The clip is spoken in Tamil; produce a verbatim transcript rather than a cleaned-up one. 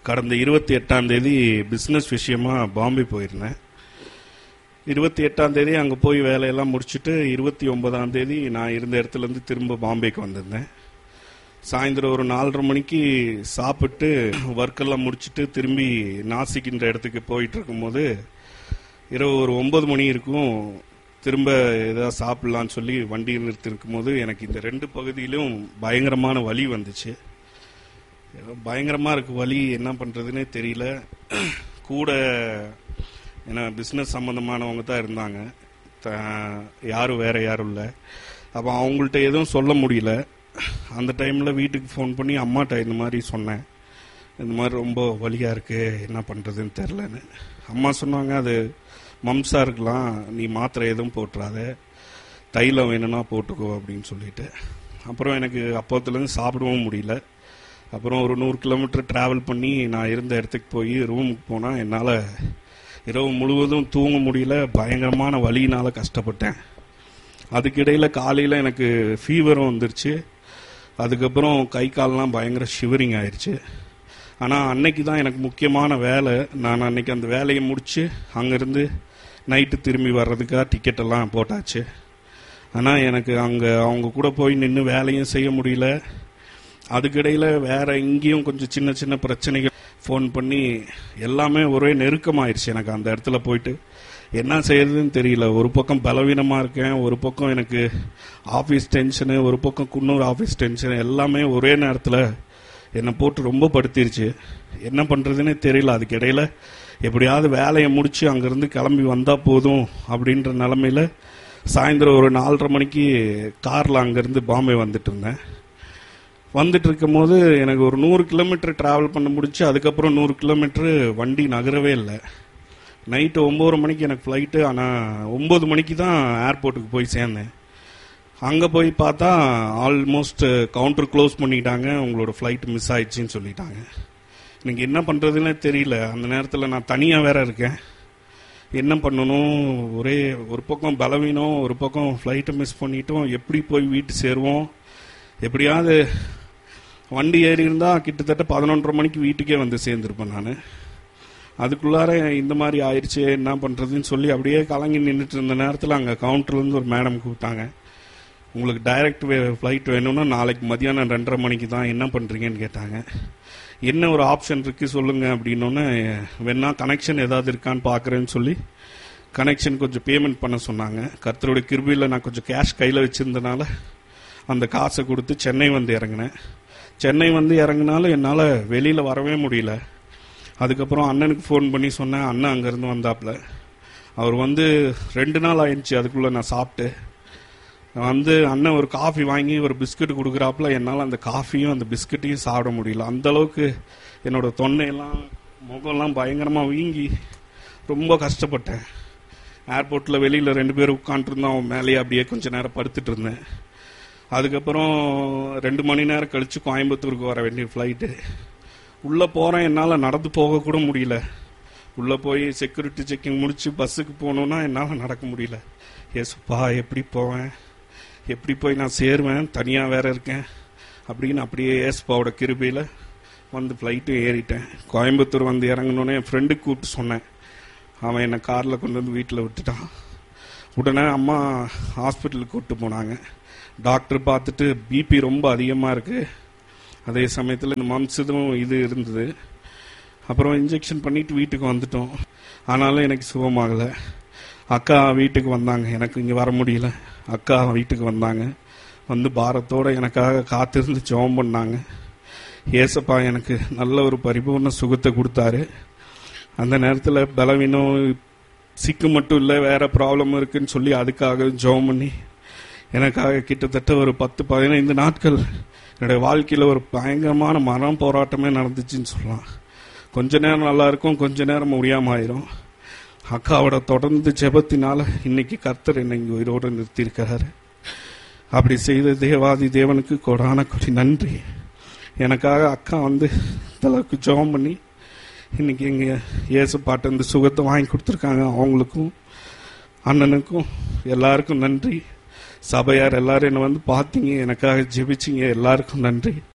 கடந்த இருபத்தி எட்டாம் தேதி பிஸ்னஸ் விஷயமா பாம்பே போயிருந்தேன். இருபத்தி எட்டாம் தேதி அங்கே போய் வேலையெல்லாம் முடிச்சுட்டு இருபத்தி ஒன்பதாம் தேதி நான் இருந்த இடத்துலேருந்து திரும்ப பாம்பேக்கு வந்திருந்தேன். சாயந்தரம் ஒரு நாலரை மணிக்கு சாப்பிட்டு ஒர்க்கெல்லாம் முடிச்சுட்டு திரும்பி நாசிக்கின்ற இடத்துக்கு போயிட்டு இருக்கும்போது இரவு ஒரு ஒன்பது மணி இருக்கும். திரும்ப ஏதாவது சாப்பிடலான்னு சொல்லி வண்டி நிறுத்திருக்கும் போது எனக்கு இந்த ரெண்டு பகுதியிலும் பயங்கரமான வலி வந்துச்சு. பயங்கரமாக இருக்கு வலி, என்ன பண்ணுறதுன்னே தெரியல. கூட ஏன்னா பிஸ்னஸ் சம்மந்தமானவங்க தான் இருந்தாங்க, யாரும் வேற யாரும் இல்லை. அப்போ அவங்கள்ட்ட எதுவும் சொல்ல முடியல. அந்த டைமில் வீட்டுக்கு ஃபோன் பண்ணி அம்மாட்ட இந்த மாதிரி சொன்னேன், இந்த மாதிரி ரொம்ப வலியாக இருக்குது, என்ன பண்ணுறதுன்னு தெரிலன்னு. அம்மா சொன்னாங்க, அது மம்ஸாக இருக்கலாம், நீ மாத்திரை எதுவும் போட்டுறாத, தைலம் வேணும்னா போட்டுக்கோ அப்படின்னு சொல்லிட்டு. அப்புறம் எனக்கு அப்போத்துலேருந்து சாப்பிடவும் முடியல. அப்புறம் ஒரு நூறு கிலோமீட்டர் ட்ராவல் பண்ணி நான் இருந்த இடத்துக்கு போய் ரூமுக்கு போனால் என்னால் இரவு முழுவதும் தூங்க முடியல. பயங்கரமான வலியினால் கஷ்டப்பட்டேன். அதுக்கிடையில் காலையில் எனக்கு ஃபீவரும் வந்துருச்சு. அதுக்கப்புறம் கை கால்லாம் பயங்கர ஷிவரிங் ஆயிடுச்சு. ஆனால் அன்னைக்கு தான் எனக்கு முக்கியமான வேலை. நான் அன்னைக்கு அந்த வேலையை முடித்து அங்கேருந்து நைட்டு திரும்பி வர்றதுக்காக டிக்கெட்டெல்லாம் போட்டாச்சு. ஆனால் எனக்கு அங்கே அவங்க கூட போய் நின்று வேலையும் செய்ய முடியல. அதுக்கிடையில் வேற இங்கேயும் கொஞ்சம் சின்ன சின்ன பிரச்சனைகள் ஃபோன் பண்ணி எல்லாமே ஒரே நெருக்கமாயிடுச்சு. எனக்கு அந்த இடத்துல போயிட்டு என்ன செய்யறதுன்னு தெரியல. ஒரு பக்கம் பலவீனமாக இருக்கேன், ஒரு பக்கம் எனக்கு ஆஃபீஸ் டென்ஷனு, ஒரு பக்கம் குன்னூர் ஆஃபீஸ் டென்ஷனு, எல்லாமே ஒரே நேரத்தில் என்னை போட்டு ரொம்ப படுத்திருச்சு. என்ன பண்ணுறதுன்னே தெரியல. அதுக்கு இடையில் எப்படியாவது வேலையை முடித்து அங்கேருந்து கிளம்பி வந்தால் போதும் அப்படின்ற நிலமையில் சாயந்தரம் ஒரு நாலரை மணிக்கு காரில் அங்கேருந்து பாம்பே வந்துட்டு இருந்தேன். வந்துட்டு இருக்கும் போது எனக்கு ஒரு நூறு கிலோமீட்டர் ட்ராவல் பண்ண முடிச்சு. அதுக்கப்புறம் நூறு கிலோமீட்டரு வண்டி நகரவே இல்லை. நைட்டு ஒம்பது மணிக்கு எனக்கு ஃப்ளைட்டு. ஆனால் ஒம்பது மணிக்கு தான் ஏர்போர்ட்டுக்கு போய் சேர்ந்தேன். அங்கே போய் பார்த்தா ஆல்மோஸ்ட் கவுண்டர் க்ளோஸ் பண்ணிட்டாங்க, உங்களோட ஃப்ளைட் மிஸ் ஆயிடுச்சின்னு சொல்லிட்டாங்க. எனக்கு என்ன பண்ணுறதுன்னே தெரியல. அந்த நேரத்தில் நான் தனியாக வேற இருக்கேன், என்ன பண்ணணும்? ஒரே ஒரு பக்கம் பலவீனம், ஒரு பக்கம் ஃப்ளைட்டை மிஸ் பண்ணிட்டோம், எப்படி போய் வீட்டு சேருவோம்? எப்படியாவது வண்டி ஏறி இருந்தால் கிட்டத்தட்ட பதினொன்றரை மணிக்கு வீட்டுக்கே வந்து சேர்ந்துருப்பேன் நான். அதுக்குள்ளார இந்த மாதிரி ஆயிடுச்சு, என்ன பண்ணுறதுன்னு சொல்லி அப்படியே கலங்கி நின்றுட்டு இருந்த நேரத்தில் அங்கே கவுண்டர்லேருந்து ஒரு மேடம் கூப்பிட்டாங்க. உங்களுக்கு டைரக்ட் வே ஃப்ளைட் வேணும்னா நாளைக்கு மதியானம் ரெண்டரை மணிக்கு தான், என்ன பண்ணுறீங்கன்னு கேட்டாங்க. என்ன ஒரு ஆப்ஷன் இருக்குது சொல்லுங்கள் அப்படின்னோன்னே, வேணா கனெக்ஷன் ஏதாவது இருக்கான்னு பார்க்குறேன்னு சொல்லி கனெக்ஷன் கொஞ்சம் பேமெண்ட் பண்ண சொன்னாங்க. கர்த்தருடைய கிருபையில் நான் கொஞ்சம் கேஷ் கையில் வச்சுருந்தனால அந்த காசை கொடுத்து சென்னை வந்து இறங்கினேன். சென்னை வந்து இறங்கினாலும் என்னால் வெளியில் வரவே முடியல. அதுக்கப்புறம் அண்ணனுக்கு ஃபோன் பண்ணி சொன்னேன். அண்ணன் அங்கேருந்து வந்தாப்புல. அவர் வந்து ரெண்டு நாள் ஆயிடுச்சு அதுக்குள்ளே நான் சாப்பிட்டு வந்து. அண்ணன் ஒரு காஃபி வாங்கி ஒரு பிஸ்கட் கொடுக்குறாப்புல. என்னால் அந்த காஃபியும் அந்த பிஸ்கட்டையும் சாப்பிட முடியல. அந்தளவுக்கு என்னோடய தொண்டையெல்லாம் முகம்லாம் பயங்கரமாக வீங்கி ரொம்ப கஷ்டப்பட்டேன். ஏர்போர்ட்டில் வெளியில் ரெண்டு பேரும் உட்காண்ட்ருந்தோம், அவன் மேலேயே அப்படியே கொஞ்சம் நேரம் படுத்துட்டு இருந்தேன். அதுக்கப்புறம் ரெண்டு மணி நேரம் கழித்து கோயம்புத்தூருக்கு வர வேண்டிய ஃப்ளைட்டு. உள்ளே போகிறேன், என்னால் நடந்து போகக்கூட முடியல. உள்ளே போய் செக்யூரிட்டி செக்கிங் முடித்து பஸ்ஸுக்கு போகணுன்னா என்னால் நடக்க முடியல. ஏசுப்பா, எப்படி போவேன், எப்படி போய் நான் சேருவேன், தனியாக வேற இருக்கேன் அப்படின்னு அப்படியே ஏசுப்பாவோட கிருபையில் வந்து ஃப்ளைட்டும் ஏறிட்டேன். கோயம்புத்தூர் வந்து இறங்கணுன்னே என் ஃப்ரெண்டுக்கு கூப்பிட்டு சொன்னேன். அவன் என்னை காரில் கொண்டு வந்து வீட்டில் விட்டுட்டான். உடனே அம்மா ஹாஸ்பிட்டலுக்கு கூப்பிட்டு போனாங்க. டாக்டர் பார்த்துட்டு பிபி ரொம்ப அதிகமாக இருக்குது, அதே சமயத்தில் இந்த மம்ஸ் இதுவும் இது இருந்தது. அப்புறம் இன்ஜெக்ஷன் பண்ணிவிட்டு வீட்டுக்கு வந்துட்டோம். ஆனாலும் எனக்கு சுகமாகலை. அக்கா வீட்டுக்கு வந்தாங்க, எனக்கு இங்கே வர முடியல. அக்கா வீட்டுக்கு வந்தாங்க, வந்து பாரத்தோடு எனக்காக காத்திருந்து ஜெபம் பண்ணாங்க. ஏசப்பா எனக்கு நல்ல ஒரு பரிபூர்ண சுகத்தை கொடுத்தாரு. அந்த நேரத்தில் பலவீனம் சிக்கு மட்டும் இல்லை, வேறு ப்ராப்ளம் இருக்குன்னு சொல்லி அதுக்காக ஜெபம் பண்ணி எனக்காக கிட்டத்தட்ட ஒரு பத்து பதினைந்து நாட்கள் என்னுடைய வாழ்க்கையில் ஒரு பயங்கரமான மரண போராட்டமே நடந்துச்சுன்னு சொல்லலாம். கொஞ்ச நேரம் நல்லா இருக்கும், கொஞ்ச நேரம் முடியாமல் ஆயிரும். அக்காவோட தொடர்ந்து ஜெபத்தினால இன்னைக்கு கர்த்தர் என்னை இங்கே உயிரோடு நிறுத்தியிருக்கிறாரு. அப்படி செய்த தேவாதி தேவனுக்கு கொடான கொடி நன்றி. எனக்காக அக்கா வந்து இந்தளவுக்கு ஜெபம் பண்ணி இன்னைக்கு எங்கள் இயேசுப்பாட்டு இந்த சுகத்தை வாங்கி கொடுத்துருக்காங்க. அவங்களுக்கும் அண்ணனுக்கும் எல்லாருக்கும் நன்றி. சபையார் எல்லாரும் என்னை வந்து பார்த்தீங்க, எனக்காக ஜெபிச்சிங்க, எல்லாருக்கும் நன்றி.